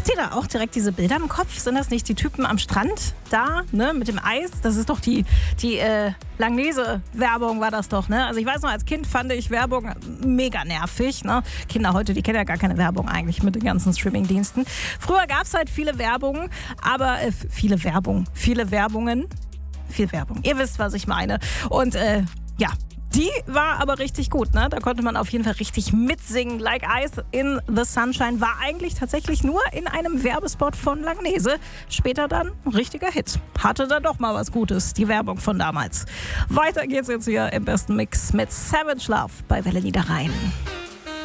Habt ihr da auch direkt diese Bilder im Kopf? Sind das nicht die Typen am Strand da, ne, mit dem Eis? Das ist doch die Langnese-Werbung war das doch, ne? Also ich weiß noch, als Kind fand ich Werbung mega nervig, ne? Kinder heute, die kennen ja gar keine Werbung eigentlich mit den ganzen Streaming-Diensten. Früher gab es halt viele Werbungen, aber viel Werbung. Ihr wisst, was ich meine. Und ja, die war aber richtig gut, ne? Da konnte man auf jeden Fall richtig mitsingen. Like Ice in the Sunshine war eigentlich tatsächlich nur in einem Werbespot von Langnese. Später dann ein richtiger Hit. Hatte dann doch mal was Gutes, die Werbung von damals. Weiter geht's jetzt hier im besten Mix mit Savage Love bei Welle Niederrhein.